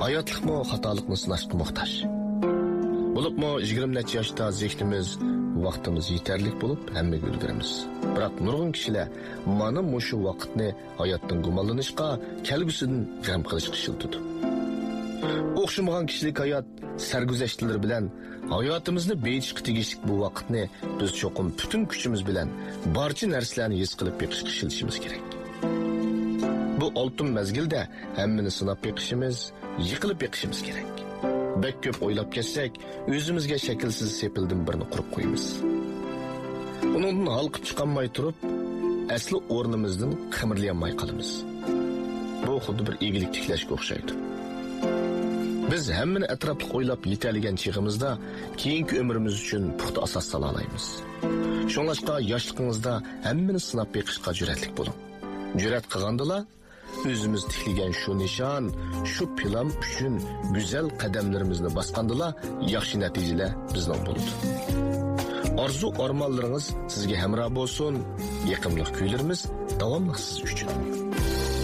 hayotlikmi xatolikni sinashga muhtoj. Bo'libmi 20 necha yoshda zehnimiz, vaqtimiz yetarli bo'lib hammaga ulguramiz. Biroq nurg'un kishilar mana shu vaqtni hayotdan gumonlanishga, kelgusidan g'am qilishga ishlatadi. O'xshamagan kishilik hayot sarguzashtlari bilan hayotimizni bejishga tegishli bu vaqtni biz cho'qim butun kuchimiz bilan barcha narsalarni his qilib beqishga ishlatishimiz kerak. Bu oltin mezgilda hammani sinab beqishimiz, yiqilib beqishimiz kerak. Bek ko'p o'ylab ketsak, o'zimizga shaklsiz sepildim birini qurib qo'yamiz. Undan halqib chiqolmay turib, asli o'rnimizdan qimirlayolmay qolamiz. Bu xuddi bir egilik tiklashga o'xshaydi. Biz hammani atrofli o'ylab yetalgan chig'imizda keyingi umrimiz uchun puxta asos sola olamiz. Shuningdek, yoshligingizda hammani sinab beqishga jur'atlik bo'ling. Jur'at qilgandilar o'zimiz tiklagan shu nishon, shu plan uchun go'zal qadamlarimizni bosgandilar, yaxshi natijalar bizning bo'ladi. Orzu armonlaringiz sizga hamroh bo'lsin. Yoqimli kuylarimiz davomli siz uchun.